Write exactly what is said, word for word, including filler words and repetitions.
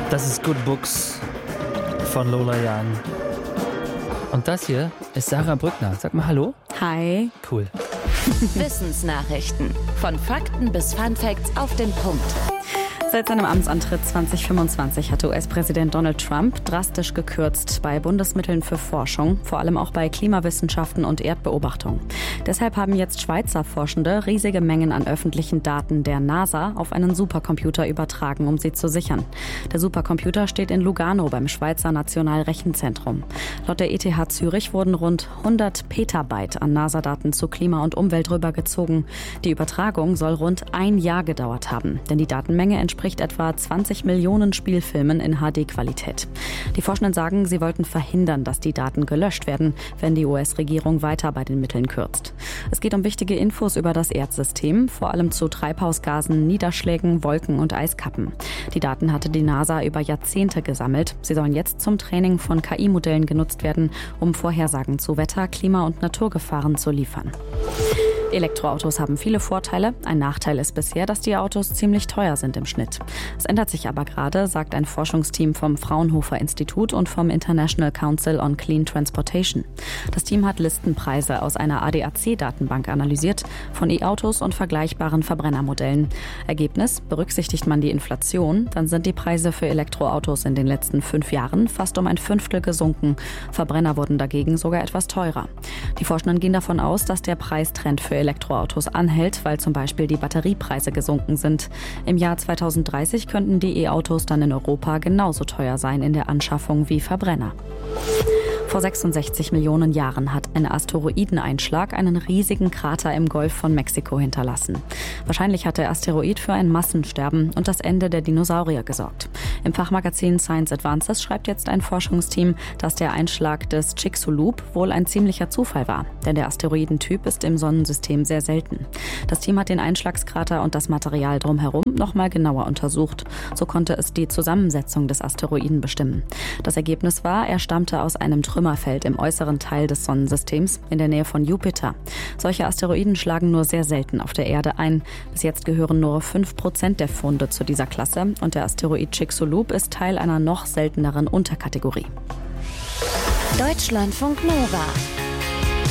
Das ist Good Books von Lola Young. Und das hier ist Sarah Brückner. Sag mal hallo. Hi. Cool. Wissensnachrichten. Von Fakten bis Funfacts auf den Punkt. Seit seinem Amtsantritt zwanzig fünfundzwanzig hat U S-Präsident Donald Trump drastisch gekürzt bei Bundesmitteln für Forschung, vor allem auch bei Klimawissenschaften und Erdbeobachtung. Deshalb haben jetzt Schweizer Forschende riesige Mengen an öffentlichen Daten der NASA auf einen Supercomputer übertragen, um sie zu sichern. Der Supercomputer steht in Lugano beim Schweizer Nationalrechenzentrum. Laut der E T H Zürich wurden rund hundert Petabyte an NASA-Daten zu Klima und Umwelt rübergezogen. Die Übertragung soll rund ein Jahr gedauert haben, denn die Datenmenge entspricht entspricht etwa zwanzig Millionen Spielfilmen in H D-Qualität. Die Forschenden sagen, sie wollten verhindern, dass die Daten gelöscht werden, wenn die U S-Regierung weiter bei den Mitteln kürzt. Es geht um wichtige Infos über das Erdsystem, vor allem zu Treibhausgasen, Niederschlägen, Wolken und Eiskappen. Die Daten hatte die NASA über Jahrzehnte gesammelt. Sie sollen jetzt zum Training von K I-Modellen genutzt werden, um Vorhersagen zu Wetter-, Klima- und Naturgefahren zu liefern. Elektroautos haben viele Vorteile. Ein Nachteil ist bisher, dass die Autos ziemlich teuer sind im Schnitt. Es ändert sich aber gerade, sagt ein Forschungsteam vom Fraunhofer Institut und vom International Council on Clean Transportation. Das Team hat Listenpreise aus einer A D A C-Datenbank analysiert, von E-Autos und vergleichbaren Verbrennermodellen. Ergebnis: Berücksichtigt man die Inflation, dann sind die Preise für Elektroautos in den letzten fünf Jahren fast um ein Fünftel gesunken. Verbrenner wurden dagegen sogar etwas teurer. Die Forschenden gehen davon aus, dass der Preistrend für Elektroautos anhält, weil zum Beispiel die Batteriepreise gesunken sind. Im Jahr zweitausenddreißig könnten die E-Autos dann in Europa genauso teuer sein in der Anschaffung wie Verbrenner. Vor sechsundsechzig Millionen Jahren hat ein Asteroideneinschlag einen riesigen Krater im Golf von Mexiko hinterlassen. Wahrscheinlich hat der Asteroid für ein Massensterben und das Ende der Dinosaurier gesorgt. Im Fachmagazin Science Advances schreibt jetzt ein Forschungsteam, dass der Einschlag des Chicxulub wohl ein ziemlicher Zufall war, denn der Asteroidentyp ist im Sonnensystem sehr selten. Das Team hat den Einschlagskrater und das Material drumherum nochmal genauer untersucht. So konnte es die Zusammensetzung des Asteroiden bestimmen. Das Ergebnis war, er stammte aus einem Trümmerfeld im äußeren Teil des Sonnensystems in der Nähe von Jupiter. Solche Asteroiden schlagen nur sehr selten auf der Erde ein. Bis jetzt gehören nur fünf Prozent der Funde zu dieser Klasse und der Asteroid Chicxulub ist Teil einer noch selteneren Unterkategorie. Deutschlandfunk Nova.